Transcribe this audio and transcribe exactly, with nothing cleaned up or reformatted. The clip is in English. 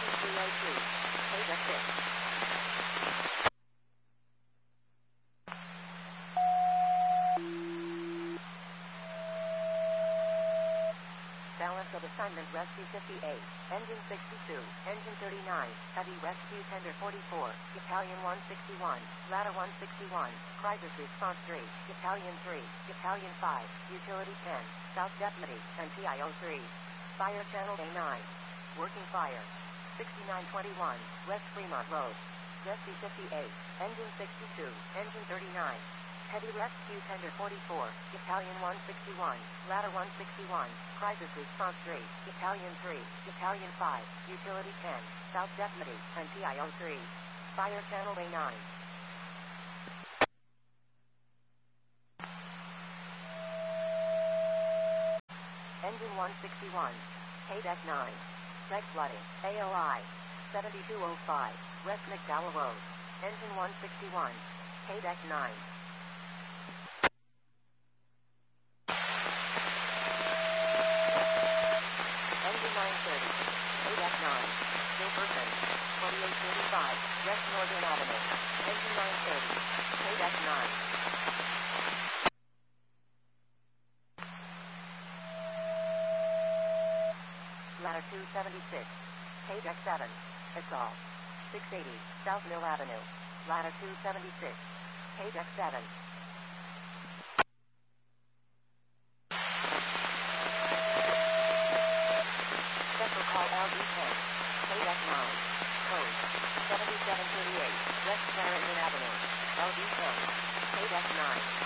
Engine three oh two. K-Deck six. Balance of assignment Rescue fifty-eight, Engine sixty-two, Engine thirty-nine, Heavy Rescue Tender forty-four, Battalion one sixty-one, Ladder one sixty-one, Crisis Response three, Battalion three, Battalion five, Utility ten, South Deputy, and T I O three. Fire Channel A nine. Working fire. sixty-nine twenty-one, West Fremont Road. Rescue fifty-eight, Engine sixty-two, Engine thirty-nine. Heavy Rescue Tender forty-four, Battalion one sixty-one, Ladder one sixty-one, Crisis Response three, Battalion three, Battalion five, Utility ten, South Deputy, and T I O three. Fire Channel A nine. Engine one sixty-one, K-Deck nine. Deck flooding, A O I, seventy-two oh five, West McDowell Road. Engine one sixty-one, K-Deck nine. nine thirty, K-Deck nine, Jefferson, twenty-eight thirty-five, West Northern Avenue. Engine nine thirty, K-Deck nine. Ladder two seventy-six, K-Deck seven, Assault, six eighty, South Mill Avenue. Ladder two seventy-six, K-Deck seven. Special call L D ten, K-Deck nine, code seventy-seven thirty-eight, West Clarendon Avenue, L D ten, K-Deck nine.